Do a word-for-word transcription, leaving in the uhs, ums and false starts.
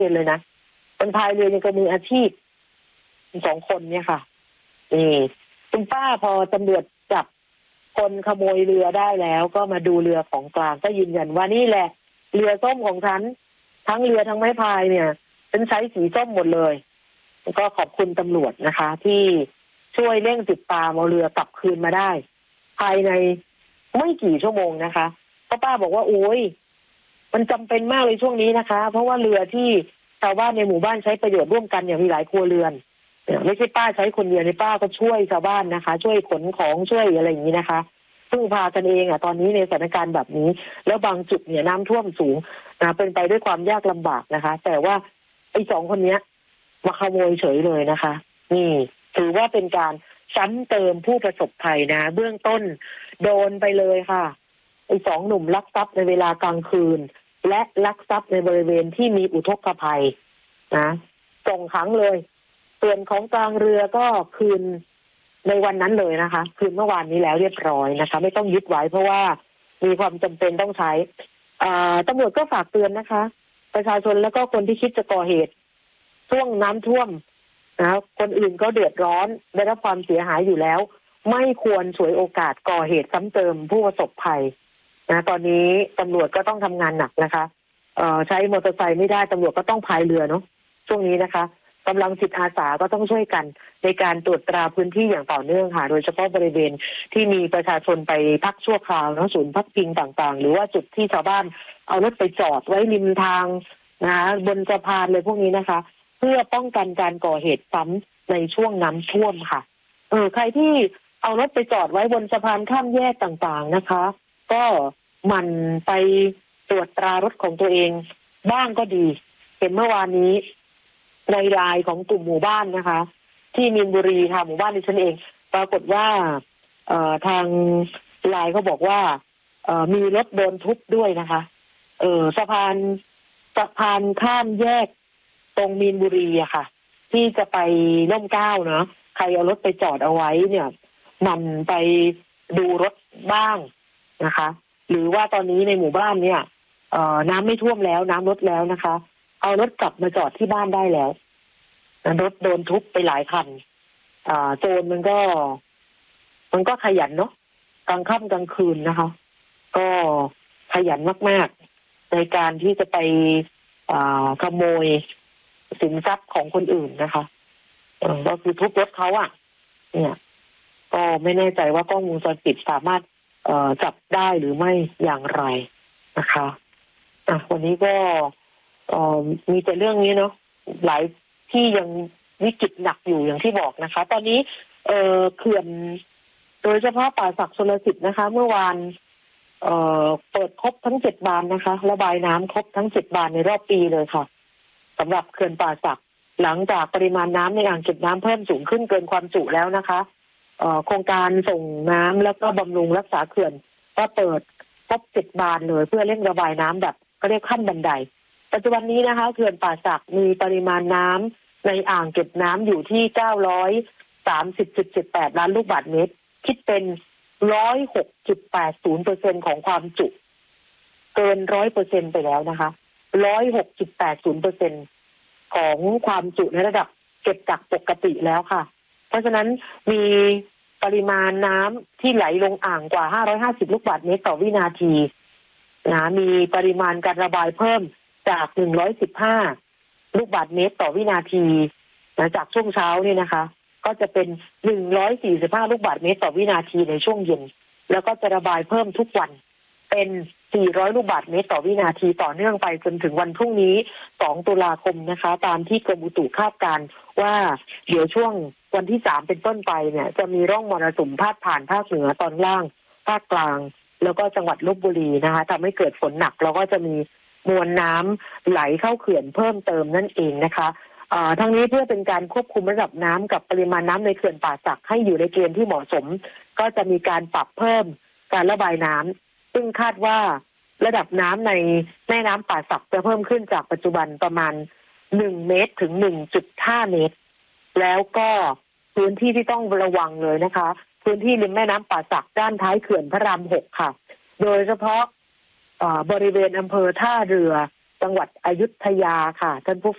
เจนเลยนะคนพายเรือยังก็มีอาชีพสองคนเนี่ยค่ะนี่คุณป้าพอตำรวจจับคนขโมยเรือได้แล้วก็มาดูเรือของกลางก็ยืนยันว่านี่แหละเรือส้มของฉันทั้งเรือทั้งไม้พายเนี่ยเป็นไซส์สีส้มหมดเลยก็ขอบคุณตำรวจนะคะที่ช่วยเร่งติดตามเอาเรือกลับคืนมาได้ภายในไม่กี่ชั่วโมงนะคะเพราะป้าบอกว่าโอ้ยมันจำเป็นมากเลยช่วงนี้นะคะเพราะว่าเรือที่ชาวบ้านในหมู่บ้านใช้ประโยชน์ร่วมกันอย่างมีหลายครัวเรือนไม่ใช่ป้าใช้คนเดียวในป้าก็ช่วยชาวบ้านนะคะช่วยขนของช่วยอะไรอย่างนี้นะคะพึ่งพากันเองอ่ะตอนนี้ในสถานการณ์แบบนี้แล้วบางจุดเนี่ยน้ำท่วมสูงนะเป็นไปด้วยความยากลำบากนะคะแต่ว่าไอ้สองคนเนี้ยมาขโมยเฉยเลยนะคะนี่ถือว่าเป็นการซ้ำเติมผู้ประสบภัยนะเบื้องต้นโดนไปเลยค่ะไอ้สองหนุ่มลักทรัพย์ในเวลากลางคืนและลักทรัพย์ในบริเวณที่มีอุทกภัยนะส่งขังเลยส่วนของกลางเรือก็คืนในวันนั้นเลยนะคะคืนเมื่อวานนี้แล้วเรียบร้อยนะคะไม่ต้องยึดไว้เพราะว่ามีความจำเป็นต้องใช้ตำรวจก็ฝากเตือนนะคะประชาชนแล้วก็คนที่คิดจะก่อเหตุช่วงน้ำท่วมนะคนอื่นก็เดือดร้อนได้รับความเสียหายอยู่แล้วไม่ควรฉวยโอกาสก่อเหตุซ้ำเติมผู้ประสบภัยนะตอนนี้ตำรวจก็ต้องทำงานหนักนะคะเอ่อใช้มอเตอร์ไซค์ไม่ได้ตำรวจก็ต้องพายเรือเนาะช่วงนี้นะคะกำลังจิตอาสาก็ต้องช่วยกันในการตรวจตราพื้นที่อย่างต่อเนื่องค่ะโดยเฉพาะบริเวณที่มีประชาชนไปพักชั่วคราวเนาะศูนย์พักพิงต่างๆหรือว่าจุดที่ชาวบ้านเอารถไปจอดไว้ริมทางนะบนสะพานเลยพวกนี้นะคะเพื่อป้องกันการก่อเหตุซ้ำในช่วงน้ำท่วมค่ะเออใครที่เอารถไปจอดไว้บนสะพานข้ามแยกต่างๆนะคะก็หมั่นไปตรวจตรารถของตัวเองบ้างก็ดีเห็นเมื่อวานนี้ในไลน์ของกลุ่มหมู่บ้านนะคะที่มีนบุรีค่ะหมู่บ้านดิฉันเองปรากฏว่าเอ่อทางไลน์เขาบอกว่าเอ่อมีรถโดนทุบด้วยนะคะเออสะพานสะพานข้ามแยกตรงมีนบุรีอะค่ะที่จะไปร่มเกล้าเนาะใครเอารถไปจอดเอาไว้เนี่ยมันไปดูรถบ้างนะคะหรือว่าตอนนี้ในหมู่บ้านเนี่ยเอ่อน้ำไม่ท่วมแล้วน้ำลดแล้วนะคะเอารถกลับมาจอดที่บ้านได้แล้วรถโดนทุบไปหลายคันอ่าโจรมันก็มันก็ขยันเนาะกลางค่ำกลางคืนนะคะก็ขยันมากๆในการที่จะไปอ่าขโมยสินทรัพย์ของคนอื่นนะคะเออก็คือทุบรถเขาอ่ะเนี่ยก็ไม่แน่ใจว่ากล้องวงจรปิดสามารถเอ่อจับได้หรือไม่อย่างไรนะคะอ่ะวันนี้ก็เอ่อมีแต่เรื่องนี้เนาะหลายที่ยังวิกฤตหนักอยู่อย่างที่บอกนะคะตอนนี้เอ่อเขื่อนโดยเฉพาะป่าสักชลสิทธิ์นะคะเมื่อวานเอ่อเปิดครบทั้งเจ็ดบานนะคะระบายน้ำครบทั้งเจ็ดบานในรอบปีเลยค่ะสำหรับเขื่อนป่าสักหลังจากปริมาณน้ำในอ่างเก็บน้ำเพิ่มสูงขึ้นเกินความจุแล้วนะคะเอ่อโครงการส่งน้ำแล้วก็บำรุงรักษาเขื่อนก็เปิดครบเจ็ดบานเลยเพื่อเร่งระบายน้ำแบบก็เรียกขั้นบันไดปัจจุบันนี้นะคะเขื่อนป่าสักมีปริมาณน้ำในอ่างเก็บน้ำอยู่ที่เก้าร้อยสามสิบจุดเจ็ดแปดล้านลูกบาศก์เมตรคิดเป็นร้อยหกจุดแปดศูนย์เปอร์เซ็นต์ของความจุเกินร้อยเปอร์เซ็นต์ไปแล้วนะคะร้อยหกจุดแปดศูนย์เปอร์เซ็นต์ของความจุในระดับเก็บกักปกติแล้วค่ะเพราะฉะนั้นมีปริมาณน้ำที่ไหลลงอ่างกว่าห้าร้อยห้าสิบลูกบาศก์เมตรต่อวินาทีนะมีปริมาณการระบายเพิ่มจากหนึ่งร้อยสิบห้าลูกบาศก์เมตรต่อวินาทีนะจากช่วงเช้านี่นะคะก็จะเป็นหนึ่งร้อยสี่สิบห้าลูกบาศก์เมตรต่อวินาทีในช่วงเย็นแล้วก็จะระบายเพิ่มทุกวันเป็นสี่ร้อยลูกบาศก์เมตรต่อวินาทีต่อเนื่องไปจนถึงวันพรุ่งนี้สองตุลาคมนะคะตามที่กรมอุตุคาดการณ์ว่าเดี๋ยวช่วงวันที่สามเป็นต้นไปเนี่ยจะมีร่องมรสุมพาดผ่านภาคเหนือตอนล่างภาคกลางแล้วก็จังหวัดลพบุรีนะคะทำให้เกิดฝนหนักแล้วก็จะมีมวลน้ำไหลเข้าเขื่อนเพิ่มเติมนั่นเองนะคะทั้งนี้เพื่อเป็นการควบคุมระดับน้ำกับปริมาณน้ำในเขื่อนป่าสักให้อยู่ในเกณฑ์ที่เหมาะสมก็จะมีการปรับเพิ่มการระบายน้ำซึ่งคาดว่าระดับน้ำในแม่น้ำป่าสักจะเพิ่มขึ้นจากปัจจุบันประมาณหนึ่งเมตรถึง หนึ่งจุดห้า เมตรแล้วก็พื้นที่ที่ต้องระวังเลยนะคะพื้นที่ริมแม่น้ำป่าสักด้านท้ายเขื่อนพระรามหกค่ะโดยเฉพาะบริเวณอำเภอท่าเรือจังหวัดอยุธยาค่ะท่านผู้